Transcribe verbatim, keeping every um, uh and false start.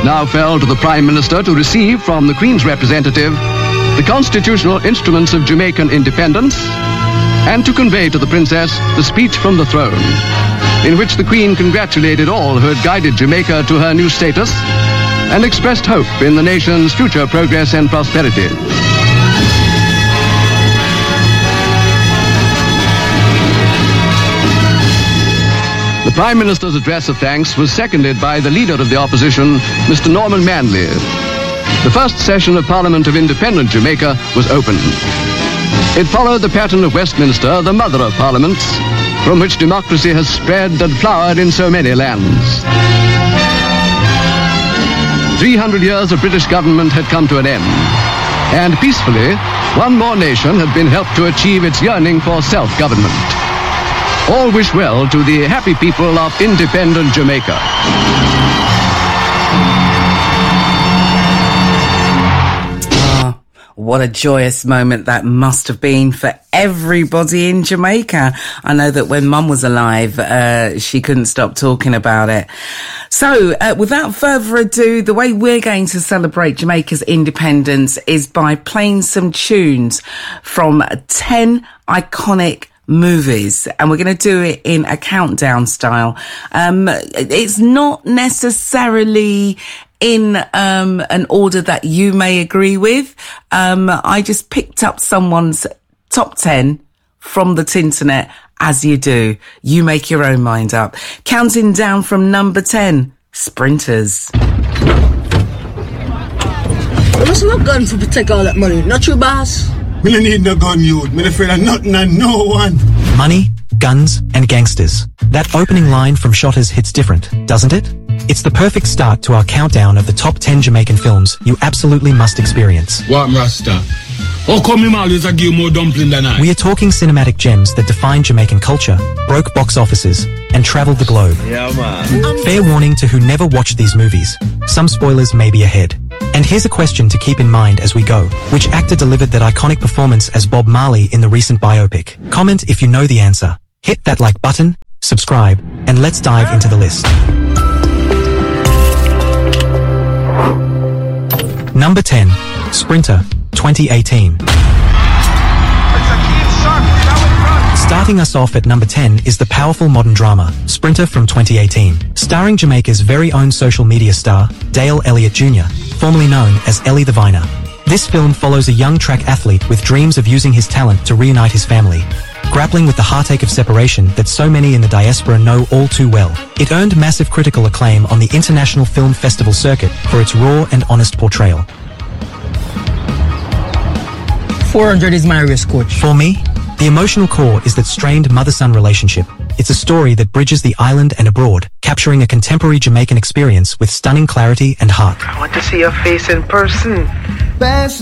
It now fell to the Prime Minister to receive from the Queen's representative the constitutional instruments of Jamaican independence and to convey to the Princess the speech from the throne, in which the Queen congratulated all who had guided Jamaica to her new status and expressed hope in the nation's future progress and prosperity. The Prime Minister's address of thanks was seconded by the Leader of the Opposition, Mister Norman Manley. The first session of Parliament of Independent Jamaica was opened. It followed the pattern of Westminster, the mother of parliaments, from which democracy has spread and flowered in so many lands. Three hundred years of British government had come to an end, and peacefully, one more nation had been helped to achieve its yearning for self-government. All wish well to the happy people of independent Jamaica. What a joyous moment that must have been for everybody in Jamaica. I know that when Mum was alive, uh, she couldn't stop talking about it. So, uh, without further ado, the way we're going to celebrate Jamaica's independence is by playing some tunes from ten iconic movies, and we're going to do it in a countdown style. Um, it's not necessarily in um, an order that you may agree with. Um, I just picked up someone's top ten from the Tinternet, as you do. You make your own mind up. Counting down from number ten, Sprinters. You must not gun for protect all that money, not you, boss? Me no need no gun, youth. Me no afraid of nothing and no one. Money, guns, and gangsters. That opening line from Shotters hits different, doesn't it? It's the perfect start to our countdown of the top ten Jamaican films you absolutely must experience. What, Rasta? How come him always a give more dumpling than I? We are talking cinematic gems that define Jamaican culture, broke box offices, and traveled the globe. Yeah, man. Fair warning to who never watched these movies. Some spoilers may be ahead. And here's a question to keep in mind as we go. Which actor delivered that iconic performance as Bob Marley in the recent biopic? Comment if you know the answer. Hit that like button, subscribe, and let's dive into the list. Number ten, Sprinter, twenty eighteen. Starting us off at number ten is the powerful modern drama, Sprinter from twenty eighteen, starring Jamaica's very own social media star, Dale Elliott Junior, formerly known as Ellie the Viner. This film follows a young track athlete with dreams of using his talent to reunite his family, grappling with the heartache of separation that so many in the diaspora know all too well. It earned massive critical acclaim on the International Film Festival circuit for its raw and honest portrayal. four hundred is my risk, coach. For me, the emotional core is that strained mother-son relationship. It's a story that bridges the island and abroad, capturing a contemporary Jamaican experience with stunning clarity and heart. I want to see your face in person. Best